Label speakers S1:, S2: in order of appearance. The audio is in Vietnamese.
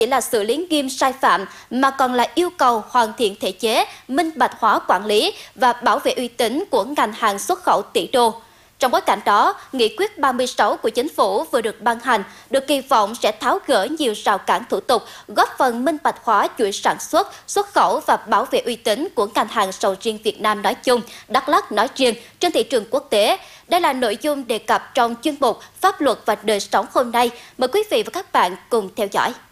S1: chỉ là xử lý nghiêm sai phạm mà còn là yêu cầu hoàn thiện thể chế, minh bạch hóa quản lý và bảo vệ uy tín của ngành hàng xuất khẩu tỷ đô. Trong bối cảnh đó, Nghị quyết 36 của Chính phủ vừa được ban hành, được kỳ vọng sẽ tháo gỡ nhiều rào cản thủ tục, góp phần minh bạch hóa chuỗi sản xuất, xuất khẩu và bảo vệ uy tín của ngành hàng sầu riêng Việt Nam nói chung, Đắk Lắk nói riêng trên thị trường quốc tế. Đây là nội dung đề cập trong chuyên mục Pháp luật và đời sống hôm nay. Mời quý vị và các bạn cùng theo dõi.